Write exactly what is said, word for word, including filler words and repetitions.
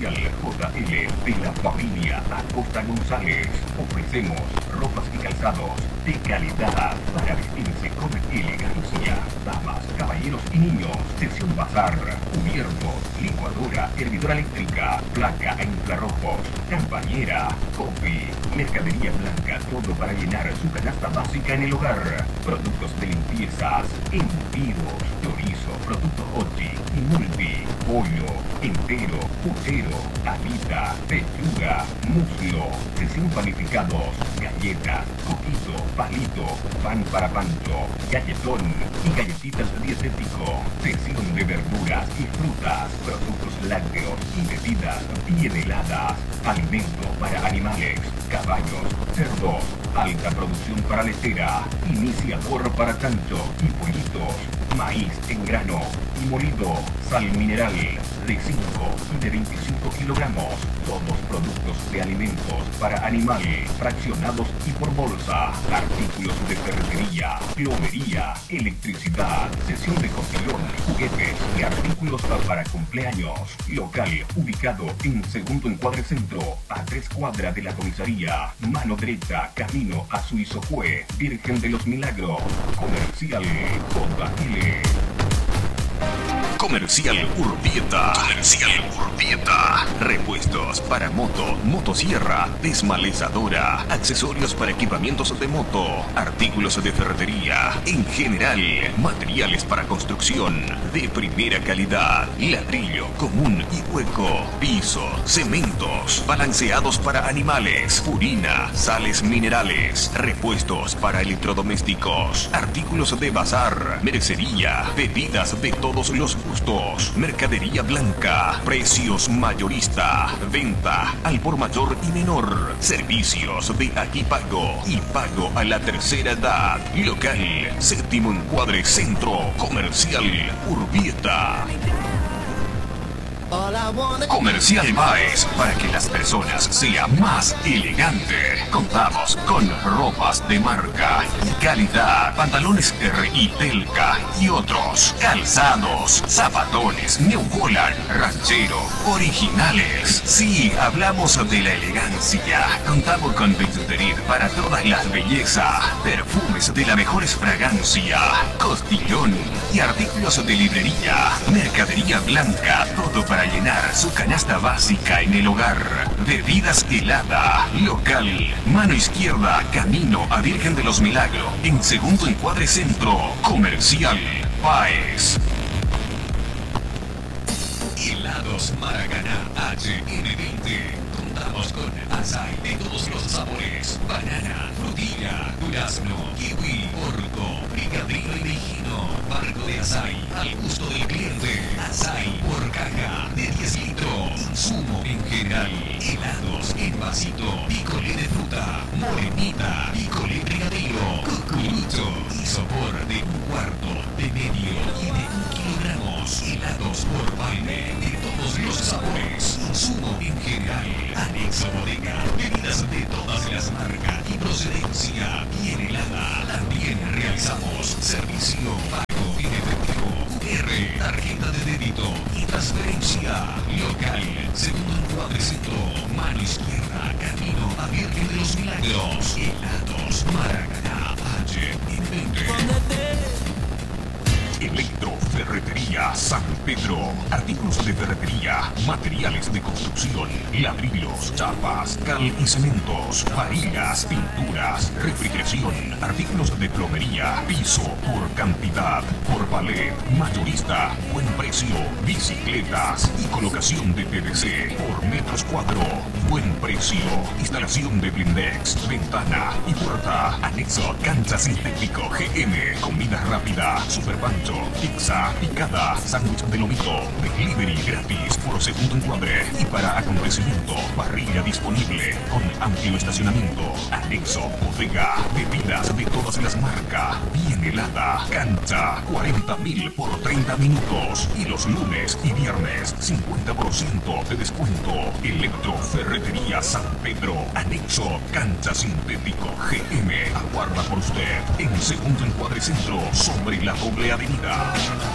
Comercial J L de la familia Acosta González. Ofrecemos ropas y calzados de calidad para vestirse con elegancia. Damas, caballeros y niños. Sección bazar, cubiertos, licuadora, hervidora eléctrica, placa e infrarrojos, campañera, coffee, mercadería blanca, todo para llenar su canasta básica en el hogar. Productos de limpiezas, embutidos, chorizo, productos Ochi y multi, pollo, entero, puchero, alita, pechuga, muslo, recién panificados, galletas, coquito, palito, pan para pancho, galletón y galletitas dietético, sección de verduras y frutas, productos lácteos y bebidas bien heladas, alimento para animales, caballos, cerdos, alta producción para lechera, iniciador para chancho y pollitos, maíz en grano y molido, sal mineral de cinco y de veinticinco kilogramos, todos productos de alimentos para animal, fraccionados y por bolsa, artículos de ferretería, plomería, electricidad, sesión de costilón, juguetes y artículos para cumpleaños. Local ubicado en Segundo Encuadre Centro, a tres cuadras de la comisaría, mano derecha, camino a Suizojue, Virgen de los Milagros. Comercial J L. Comercial Urbieta. Comercial Urbieta. Repuestos para moto, motosierra, desmalezadora, accesorios para equipamientos de moto, artículos de ferretería, en general, materiales para construcción de primera calidad, ladrillo común y hueco, piso, cementos, balanceados para animales, purina, sales minerales, repuestos para electrodomésticos, artículos de bazar, mercería, bebidas de todos los gustos, mercadería blanca, precios mayorista, venta al por mayor y menor, servicios de aquí pago y pago a la tercera edad, local, séptimo encuadre centro, comercial Urbieta. Comercial Baez, para que las personas sean más elegantes. Contamos con ropas de marca y calidad, pantalones R y Telca y otros, calzados, zapatones, New Holland, ranchero, originales. Sí, hablamos de la elegancia. Contamos con bisutería para todas las bellezas, perfumes de las mejores fragancias, costillón y artículos de librería, mercadería blanca, todo para llenar su canasta básica en el hogar. Bebidas helada, local, mano izquierda, camino a Virgen de los Milagros, en Segundo Encuadre Centro, comercial Baez. Helados Maracaná H N veinte. Contamos con açaí de todos los sabores, banana, frutilla, durazno, kiwi, orco, bricadrillo y mejino, barco de açaí al gusto del cliente, açaí por caja de diez litros, insumo en general, helados en vasito, picolé de fruta, morenita, picolé brigadero, cucurucho y sopor de un cuarto, de medio y de un kilogramos, helados por baile de todos los sabores, insumo en general, anexo bodega, bebidas de todas las marcas y procedencia bien helada. También realizamos servicio pago en efectivo, Q R, tarjeta de débito y transferencia. Local, Segundo Encuadre Centro, mano izquierda, camino a Virgen de los Milagros. Helados Maracaná H N veinte. Electroferretería San Pedro. Artículos de ferretería, materiales de construcción, ladrillos, chapas, cal y cementos, varillas, pinturas, refrigeración, artículos de plomería, piso por cantidad, por palet, mayorista, buen precio, bicicletas y colocación de P V C por metros cuadro, buen precio, instalación de blindex, ventana y puerta, anexo, cancha sintético G M, comida rápida, super pancho, pizza, picada, sándwich de lomito, delivery gratis por Segundo Encuadre y para acontecimiento, parrilla disponible con amplio estacionamiento, anexo, bodega, bebidas de todas las marcas, bien helada, cancha, cuarenta mil por treinta minutos y los lunes y viernes cincuenta por ciento de descuento. Electroferretería San Pedro, anexo, cancha sintético G M, aguarda por usted en Segundo Encuadre Centro sobre la doble avenida.